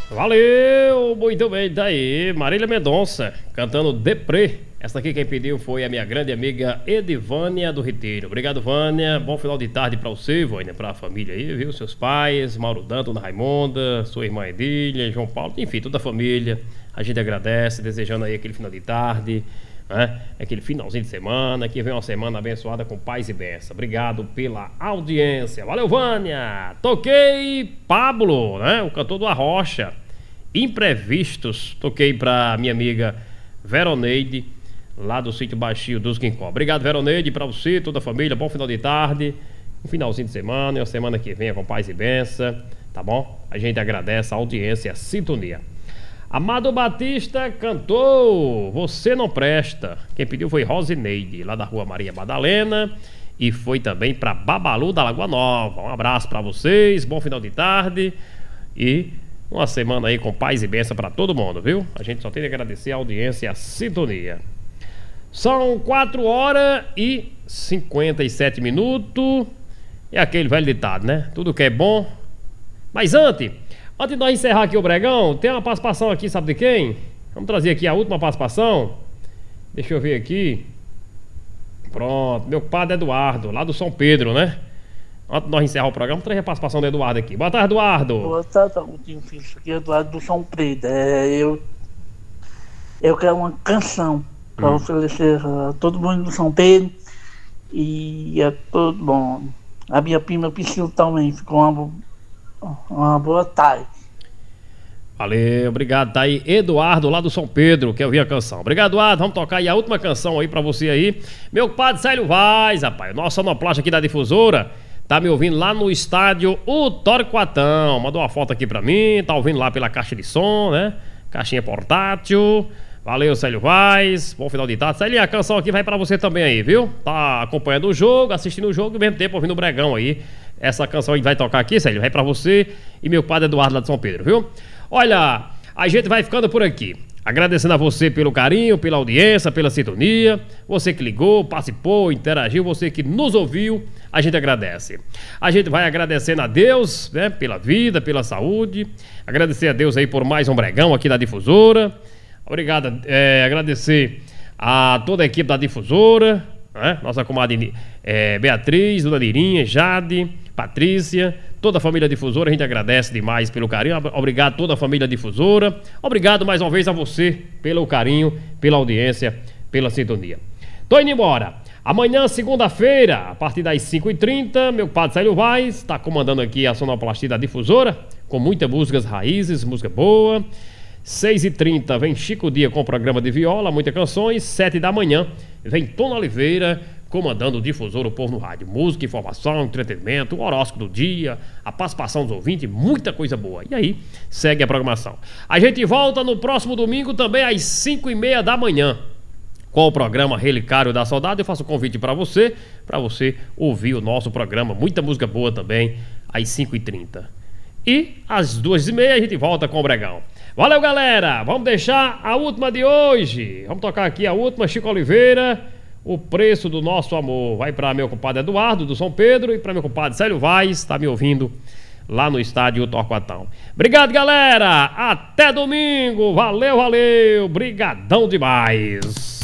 Valeu, muito bem, daí Marília Mendonça cantando Deprê. Essa aqui quem pediu foi a minha grande amiga Edivânia do Retiro. Obrigado, Vânia, bom final de tarde pra você, Vânia, pra família aí, viu? Seus pais, Mauro Danto, Dona Raimonda, sua irmã Edília, João Paulo, enfim, toda a família. A gente agradece, desejando aí aquele final de tarde, né? Aquele finalzinho de semana, que vem uma semana abençoada com paz e bênção. Obrigado pela audiência. Valeu, Vânia. Toquei Pablo, né? O cantor do Arrocha. Imprevistos. Toquei pra minha amiga Veroneide, lá do sítio Baixio dos Quincó. Obrigado, Veroneide, pra você, toda a família. Bom final de tarde. Um finalzinho de semana e uma semana que vem com paz e bênção. Tá bom? A gente agradece a audiência e a sintonia. Amado Batista cantou Você Não Presta. Quem pediu foi Rosineide, lá da Rua Maria Madalena. E foi também para Babalu da Lagoa Nova. Um abraço para vocês, bom final de tarde. E uma semana aí com paz e bênção para todo mundo, viu? A gente só tem que agradecer a audiência e a sintonia. São 4 horas e 57 minutos. É aquele velho ditado, né? Tudo que é bom. Mas antes de nós encerrar aqui o Bregão, tem uma participação aqui, sabe de quem? Vamos trazer aqui a última participação. Deixa eu ver aqui. Pronto, meu compadre Eduardo, lá do São Pedro, né? Antes de nós encerrar o programa, vamos trazer a participação do Eduardo aqui. Boa tarde, Eduardo. Boa tarde, Agostinho Filho. Aqui é Eduardo do São Pedro. Eu quero uma canção para oferecer a todo mundo do São Pedro e a todo mundo. A minha prima Priscila também ficou uma boa tarde. Valeu, obrigado. Tá aí Eduardo lá do São Pedro, quer ouvir a canção. Obrigado, Eduardo. Vamos tocar aí a última canção aí pra você aí. Meu compadre Célio Vaz, rapaz. Nosso sonoplasta aqui da Difusora tá me ouvindo lá no estádio O Torquatão. Mandou uma foto aqui pra mim. Tá ouvindo lá pela caixa de som, né? Caixinha portátil. Valeu, Célio Vaz. Bom final de tarde. Célio, a canção aqui vai pra você também aí, viu? Tá acompanhando o jogo, assistindo o jogo e ao mesmo tempo ouvindo o Bregão aí. Essa canção aí vai tocar aqui, Célio, vai pra você e meu padre Eduardo lá de São Pedro, viu? Olha, a gente vai ficando por aqui. Agradecendo a você pelo carinho, pela audiência, pela sintonia. Você que ligou, participou, interagiu, você que nos ouviu, a gente agradece. A gente vai agradecendo a Deus, né, pela vida, pela saúde. Agradecer a Deus aí por mais um Bregão aqui da Difusora. Obrigado, agradecer a toda a equipe da Difusora, né? Nossa comadre Beatriz, Dona Lirinha, Jade, Patrícia, toda a família Difusora, a gente agradece demais pelo carinho. Obrigado a toda a família Difusora. Obrigado mais uma vez a você pelo carinho, pela audiência, pela sintonia. Tô indo embora. Amanhã, segunda-feira, a partir das 5h30, meu padre Célio Vaz está comandando aqui a sonoplastia da Difusora, com muitas músicas raízes, música boa. 6h30 vem Chico Dia com o programa de viola, muitas canções. 7 da manhã vem Tona Oliveira comandando o Difusor, o Povo no Rádio. Música, informação, entretenimento, o horóscopo do dia, a participação dos ouvintes, muita coisa boa. E aí, segue a programação. A gente volta no próximo domingo também às 5h30 da manhã com o programa Relicário da Saudade. Eu faço um convite para você ouvir o nosso programa. Muita música boa também às 5h30. E às 2h30 a gente volta com o Bregão. Valeu, galera! Vamos deixar a última de hoje. Vamos tocar aqui a última, Chico Oliveira, O Preço do Nosso Amor. Vai para meu compadre Eduardo, do São Pedro, e para meu compadre Célio Vaz, tá me ouvindo lá no estádio Torquatão. Obrigado, galera! Até domingo! Valeu, valeu! Brigadão demais!